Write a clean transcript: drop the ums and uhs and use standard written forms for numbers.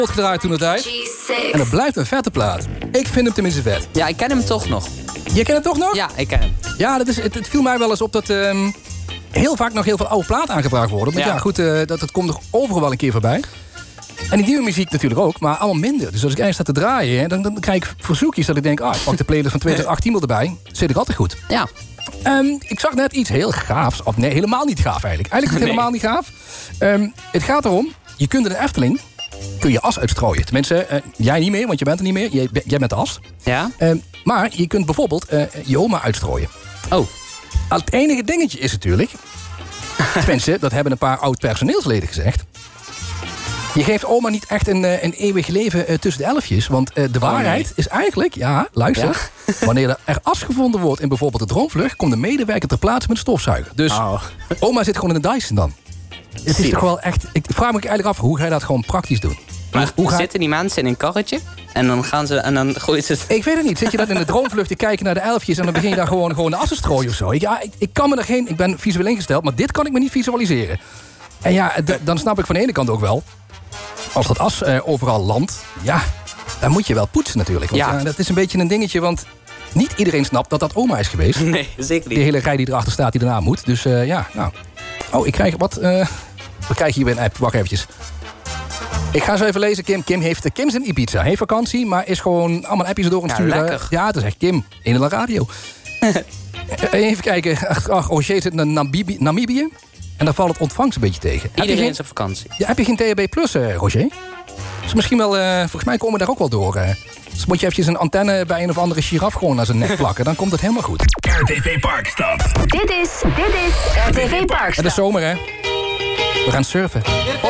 wordt gedraaid toen de tijd. En dat blijft een vette plaat. Ik vind hem tenminste vet. Ja, ik ken hem toch nog. Je kent hem toch nog? Ja, ik ken hem. Ja, het viel mij wel eens op dat heel vaak nog heel veel oude platen aangevraagd worden. Want ja goed, dat komt er overal wel een keer voorbij. En die nieuwe muziek natuurlijk ook, maar allemaal minder. Dus als ik ergens sta te draaien, dan krijg ik verzoekjes dat ik denk... ik pak de playlist van 2018 wel erbij. Zit ik altijd goed. Ja. Ik zag net iets heel gaafs. Of nee, helemaal niet gaaf eigenlijk. Eigenlijk is het helemaal niet gaaf. Het gaat erom, je kunt in de Efteling kun je as uitstrooien. Tenminste, jij niet meer, want je bent er niet meer. Jij bent de as. Ja? Maar je kunt bijvoorbeeld je oma uitstrooien. Oh. Het enige dingetje is natuurlijk... Tenminste, dat hebben een paar oud-personeelsleden gezegd... Je geeft oma niet echt een eeuwig leven tussen de elfjes. Want de waarheid is eigenlijk... Ja, luister. Ja? Wanneer er as gevonden wordt in bijvoorbeeld de Droomvlucht... komt de medewerker ter plaatse met een stofzuiger. Dus oma zit gewoon in de Dyson dan. Het is toch wel echt... Ik vraag me eigenlijk af, hoe ga je dat gewoon praktisch doen? Maar zitten die mensen in een karretje? En dan gaan ze... En dan gooien ze... Ik weet het niet. Zit je dat in de Droomvlucht te kijken naar de elfjes... en dan begin je daar gewoon de assen strooien of zo? Ik kan me er geen... Ik ben visueel ingesteld, maar dit kan ik me niet visualiseren. En ja, dan snap ik van de ene kant ook wel... Als dat as overal landt, ja, dan moet je wel poetsen natuurlijk. Want, dat is een beetje een dingetje, want niet iedereen snapt dat dat oma is geweest. Nee, zeker niet. Die hele rij die erachter staat, die daarna moet. Dus ja, nou. Oh, ik krijg wat... we krijgen hier weer een app. Wacht eventjes. Ik ga zo even lezen. Kim is in Ibiza. Heeft vakantie, maar is gewoon allemaal appjes door aan het sturen. Lekker. Ja, dat is echt Kim. In de radio. Even kijken. Roger zit in Namibië. En daar valt het ontvangst een beetje tegen. Iedereen is op vakantie. Ja, heb je geen DHB Plus, Roger? Dus misschien wel, volgens mij komen we daar ook wel door. Dus moet je eventjes een antenne bij een of andere giraf gewoon naar zijn nek plakken. Dan komt het helemaal goed. RTV Parkstad. Dit is RTV Parkstad. Het is zomer, hè? We gaan surfen.